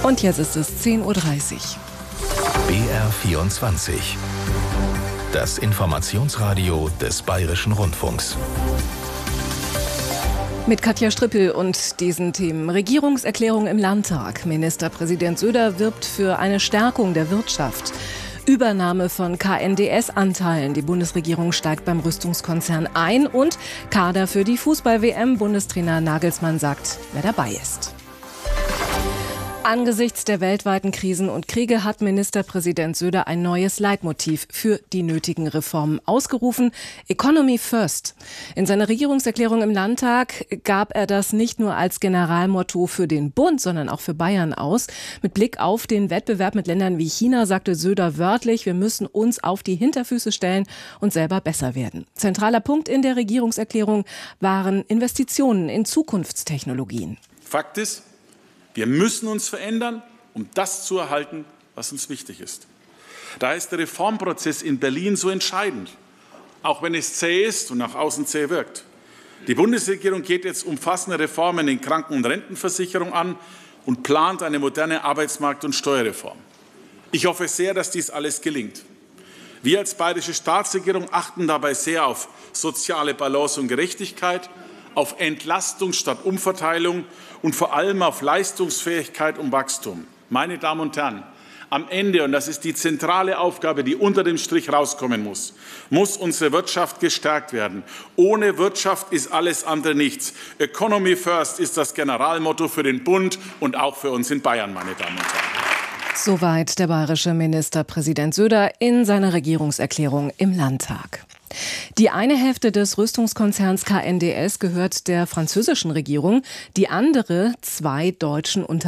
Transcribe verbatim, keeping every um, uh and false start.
Und jetzt ist es zehn Uhr dreißig. B R vierundzwanzig. Das Informationsradio des Bayerischen Rundfunks. Mit Katja Strippel und diesen Themen. Regierungserklärung im Landtag. Ministerpräsident Söder wirbt für eine Stärkung der Wirtschaft. Übernahme von K N D S-Anteilen. Die Bundesregierung steigt beim Rüstungskonzern ein. Und Kader für die Fußball-W M. Bundestrainer Nagelsmann sagt, wer dabei ist. Angesichts der weltweiten Krisen und Kriege hat Ministerpräsident Söder ein neues Leitmotiv für die nötigen Reformen ausgerufen: Economy First. In seiner Regierungserklärung im Landtag gab er das nicht nur als Generalmotto für den Bund, sondern auch für Bayern aus. Mit Blick auf den Wettbewerb mit Ländern wie China sagte Söder wörtlich, wir müssen uns auf die Hinterfüße stellen und selber besser werden. Zentraler Punkt in der Regierungserklärung waren Investitionen in Zukunftstechnologien. Fakt ist, wir müssen uns verändern, um das zu erhalten, was uns wichtig ist. Da ist der Reformprozess in Berlin so entscheidend, auch wenn es zäh ist und nach außen zäh wirkt. Die Bundesregierung geht jetzt umfassende Reformen in Kranken- und Rentenversicherung an und plant eine moderne Arbeitsmarkt- und Steuerreform. Ich hoffe sehr, dass dies alles gelingt. Wir als bayerische Staatsregierung achten dabei sehr auf soziale Balance und Gerechtigkeit, auf Entlastung statt Umverteilung und vor allem auf Leistungsfähigkeit und Wachstum. Meine Damen und Herren, am Ende, und das ist die zentrale Aufgabe, die unter dem Strich rauskommen muss, muss unsere Wirtschaft gestärkt werden. Ohne Wirtschaft ist alles andere nichts. Economy First ist das Generalmotto für den Bund und auch für uns in Bayern, meine Damen und Herren. Soweit der bayerische Ministerpräsident Söder in seiner Regierungserklärung im Landtag. Die eine Hälfte des Rüstungskonzerns K N D S gehört der französischen Regierung, die andere zwei deutschen Unternehmen.